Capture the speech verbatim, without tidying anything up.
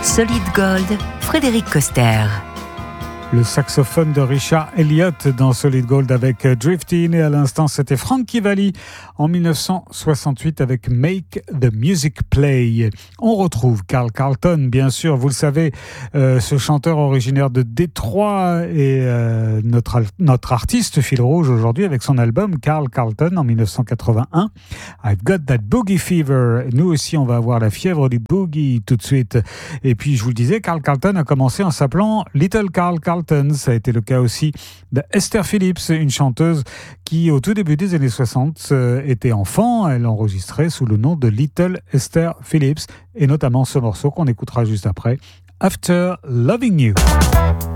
Solid Gold, Frédéric Coster. Le saxophone de Richard Elliott dans Solid Gold avec Driftin, et à l'instant c'était Frankie Valli en dix-neuf cent soixante-huit avec Make the Music Play. On retrouve Carl Carlton, bien sûr, vous le savez, euh, ce chanteur originaire de Détroit et euh, notre, notre artiste fil rouge aujourd'hui avec son album Carl Carlton en dix-neuf cent quatre-vingt-un, I've Got That Boogie Fever. Nous aussi on va avoir la fièvre du boogie tout de suite. Et puis je vous le disais, Carl Carlton a commencé en s'appelant Little Carl Carlton. Ça a été le cas aussi de Esther Phillips, une chanteuse qui, au tout début des années soixante, était enfant. Elle enregistrait sous le nom de Little Esther Phillips, et notamment ce morceau qu'on écoutera juste après, After Loving You.